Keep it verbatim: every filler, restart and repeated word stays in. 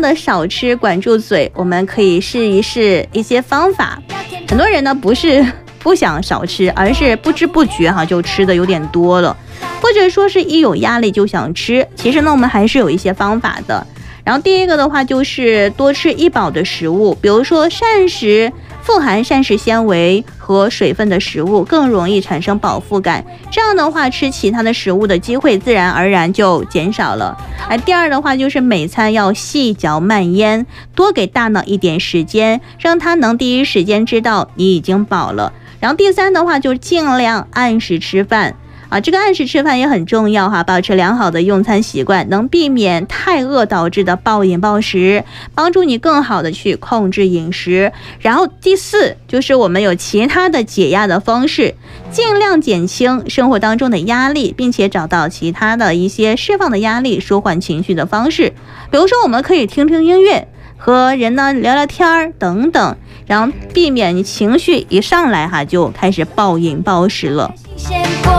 的少吃管住嘴，我们可以试一试一些方法。很多人呢不是不想少吃，而是不知不觉哈就吃的有点多了，或者说是一有压力就想吃。其实呢我们还是有一些方法的。然后第一个的话就是多吃易饱的食物，比如说膳食富含膳食纤维和水分的食物更容易产生饱腹感，这样的话吃其他的食物的机会自然而然就减少了。而第二的话就是每餐要细嚼慢咽，多给大脑一点时间，让它能第一时间知道你已经饱了。然后第三的话就是尽量按时吃饭啊，这个按时吃饭也很重要哈，保持良好的用餐习惯，能避免太饿导致的暴饮暴食，帮助你更好的去控制饮食。然后第四就是我们有其他的解压的方式，尽量减轻生活当中的压力，并且找到其他的一些释放的压力、舒缓情绪的方式。比如说我们可以听听音乐，和人呢聊聊天等等，然后避免你情绪一上来哈就开始暴饮暴食了。